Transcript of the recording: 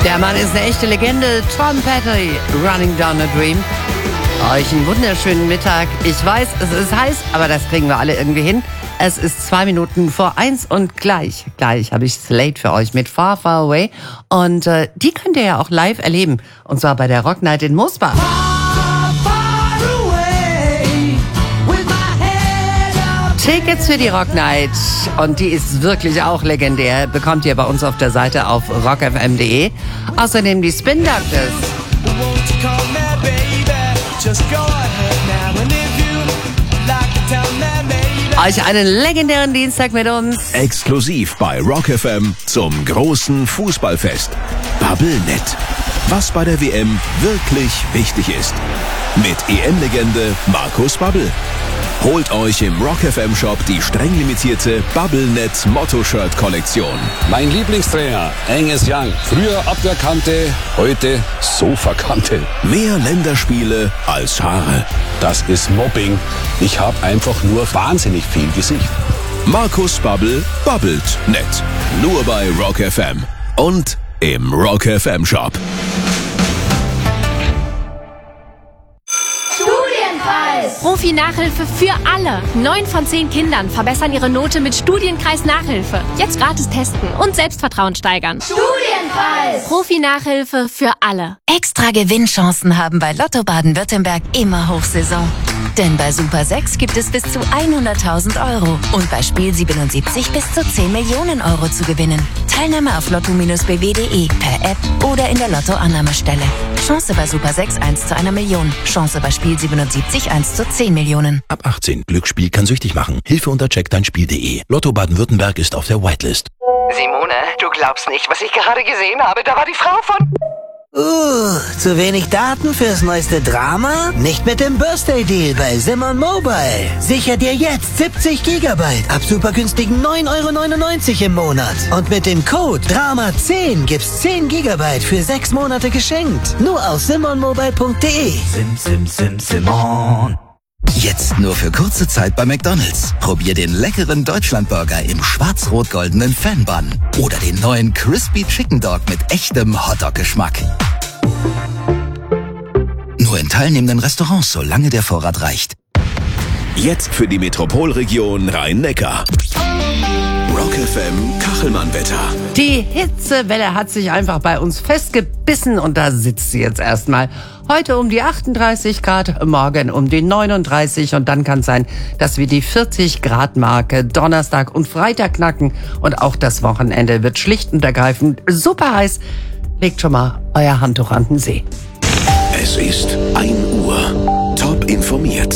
Der Mann ist eine echte Legende. Tom Petty, Running Down a Dream. Euch einen wunderschönen Mittag. Ich weiß, es ist heiß, aber das kriegen wir alle irgendwie hin. Es ist 2 Minuten vor 1 und gleich habe ich Slate für euch mit Far, Far Away. Und die könnt ihr ja auch live erleben. Und zwar bei der Rock Night in Mosbach. Tickets für die Rock Night, und die ist wirklich auch legendär, bekommt ihr bei uns auf der Seite auf rockfm.de. Außerdem die Spin Doctors. Euch einen legendären Dienstag mit uns. Exklusiv bei Rock FM zum großen Fußballfest. Bubblenet. Was bei der WM wirklich wichtig ist. Mit EM-Legende Markus Babbel. Holt euch im Rock FM Shop die streng limitierte Bubblenet Motto-Shirt-Kollektion. Mein Lieblingstrainer, Angus Young. Früher Abwehrkante, heute Sofakante. Mehr Länderspiele als Haare. Das ist Mobbing. Ich habe einfach nur wahnsinnig viel Gesicht. Markus Babbel babbelt nett. Nur bei Rock FM und im Rock FM Shop. Profi-Nachhilfe für alle. 9 von 10 Kindern verbessern ihre Note mit Studienkreis Nachhilfe. Jetzt gratis testen und Selbstvertrauen steigern. Studienkreis! Profi-Nachhilfe für alle. Extra Gewinnchancen haben bei Lotto Baden-Württemberg immer Hochsaison. Denn bei Super 6 gibt es bis zu 100.000 € und bei Spiel 77 bis zu 10 Millionen € zu gewinnen. Teilnahme auf lotto-bw.de, per App oder in der Lotto-Annahmestelle. Chance bei Super 6 1 zu 1 Million. Chance bei Spiel 77 1 zu 10 Millionen. Ab 18. Glücksspiel kann süchtig machen. Hilfe unter checkdeinspiel.de. Lotto Baden-Württemberg ist auf der Whitelist. Simone, du glaubst nicht, was ich gerade gesehen habe. Da war die Frau von... Zu wenig Daten fürs neueste Drama? Nicht mit dem Birthday Deal bei Simon Mobile. Sicher dir jetzt 70 GB ab super günstigen 9,99 € im Monat. Und mit dem Code DRAMA10 gibt's 10 GB für 6 Monate geschenkt. Nur auf simonmobile.de. Simon. Jetzt nur für kurze Zeit bei McDonald's. Probier den leckeren Deutschlandburger im schwarz-rot-goldenen Fan-Bun. Oder den neuen Crispy Chicken Dog mit echtem Hotdog-Geschmack. Nur in teilnehmenden Restaurants, solange der Vorrat reicht. Jetzt für die Metropolregion Rhein-Neckar. Rock FM Kachelmann-Wetter. Die Hitzewelle hat sich einfach bei uns festgebissen und da sitzt sie jetzt erstmal. Heute um die 38 Grad, morgen um die 39 und dann kann es sein, dass wir die 40-Grad-Marke Donnerstag und Freitag knacken und auch das Wochenende wird schlicht und ergreifend super heiß. Legt schon mal euer Handtuch an den See. Es ist 1 Uhr. Top informiert.